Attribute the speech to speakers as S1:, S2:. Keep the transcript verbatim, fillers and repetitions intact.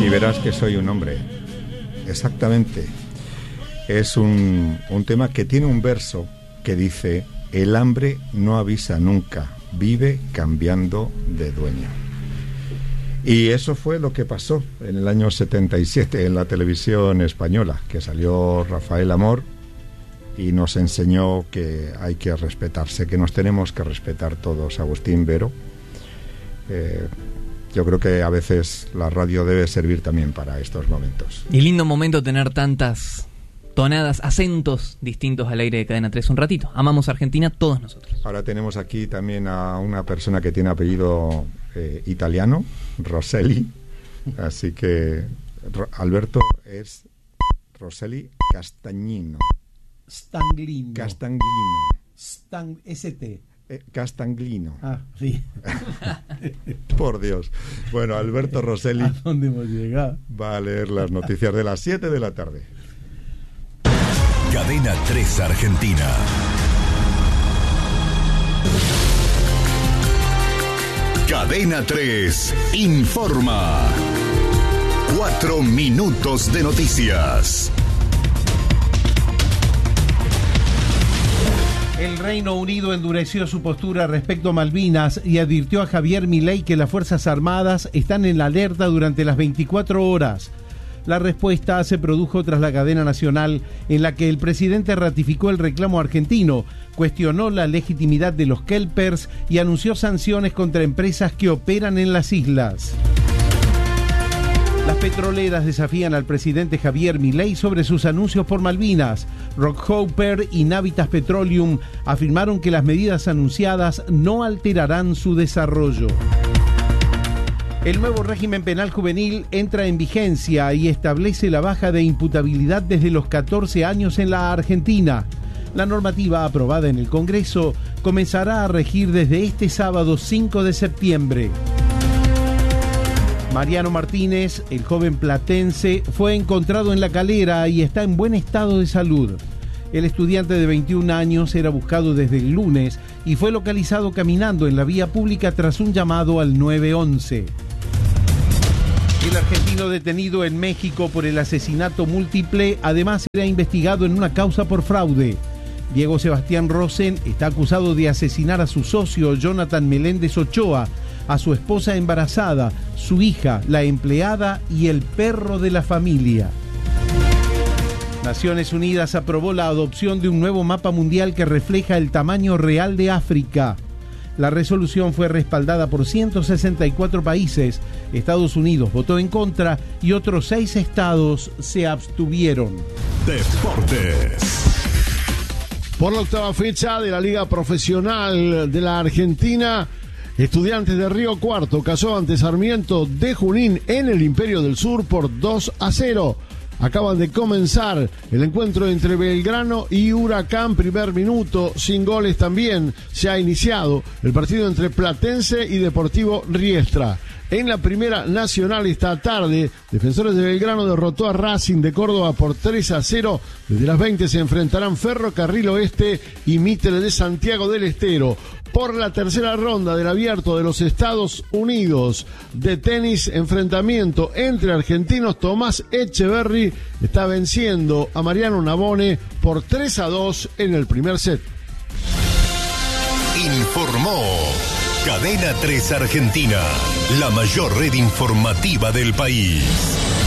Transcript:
S1: Y verás que soy un hombre. Exactamente. Es un, un tema que tiene un verso que dice: el hambre no avisa nunca, vive cambiando de dueño. Y eso fue lo que pasó en el año setenta y siete en la televisión española, que salió Rafael Amor y nos enseñó que hay que respetarse, que nos tenemos que respetar todos. Agustín Vero, eh, yo creo que a veces la radio debe servir también para estos momentos.
S2: Y lindo momento tener tantas tonadas, acentos distintos al aire de Cadena tres un ratito. Amamos Argentina todos nosotros.
S1: Ahora tenemos aquí también a una persona que tiene apellido eh, italiano, Rosselli, así que Ro- Alberto es Rosselli Castagnino.
S3: Stanglino.
S1: Castagnino.
S3: Stan, S T.
S1: Eh, Castagnino.
S3: Ah, sí.
S1: Por Dios. Bueno, Alberto Rosselli
S3: ¿A dónde hemos llegado?
S1: va a leer las noticias de las siete de la tarde.
S4: Cadena tres Argentina. Cadena tres informa. Cuatro minutos de noticias.
S3: El Reino Unido endureció su postura respecto a Malvinas y advirtió a Javier Milei que las Fuerzas Armadas están en la alerta durante las veinticuatro horas. La respuesta se produjo tras la cadena nacional en la que el presidente ratificó el reclamo argentino, cuestionó la legitimidad de los kelpers y anunció sanciones contra empresas que operan en las islas. Las petroleras desafían al presidente Javier Milei sobre sus anuncios por Malvinas. Rockhopper y Navitas Petroleum afirmaron que las medidas anunciadas no alterarán su desarrollo. El nuevo régimen penal juvenil entra en vigencia y establece la baja de imputabilidad desde los catorce años en la Argentina. La normativa aprobada en el Congreso comenzará a regir desde este sábado cinco de septiembre. Mariano Martínez, el joven platense, fue encontrado en La Calera y está en buen estado de salud. El estudiante de veintiún años era buscado desde el lunes y fue localizado caminando en la vía pública tras un llamado al nueve once. El argentino detenido en México por el asesinato múltiple además será investigado en una causa por fraude. Diego Sebastián Rosen está acusado de asesinar a su socio Jonathan Meléndez Ochoa, a su esposa embarazada, su hija, la empleada y el perro de la familia. Naciones Unidas aprobó la adopción de un nuevo mapa mundial que refleja el tamaño real de África. La resolución fue respaldada por ciento sesenta y cuatro países. Estados Unidos votó en contra y otros seis estados se abstuvieron.
S4: Deportes.
S5: Por la octava fecha de la Liga Profesional de la Argentina, Estudiantes de Río Cuarto cayó ante Sarmiento de Junín en el Imperio del Sur por dos a cero. Acaban de comenzar el encuentro entre Belgrano y Huracán, primer minuto, sin goles también. Se ha iniciado el partido entre Platense y Deportivo Riestra. En la Primera Nacional esta tarde, Defensores de Belgrano derrotó a Racing de Córdoba por tres a cero. Desde las veinte se enfrentarán Ferrocarril Oeste y Mitre de Santiago del Estero. Por la tercera ronda del Abierto de los Estados Unidos de tenis, enfrentamiento entre argentinos. Tomás Echeverry está venciendo a Mariano Navone por tres a dos en el primer set.
S4: Informó Cadena tres Argentina, la mayor red informativa del país.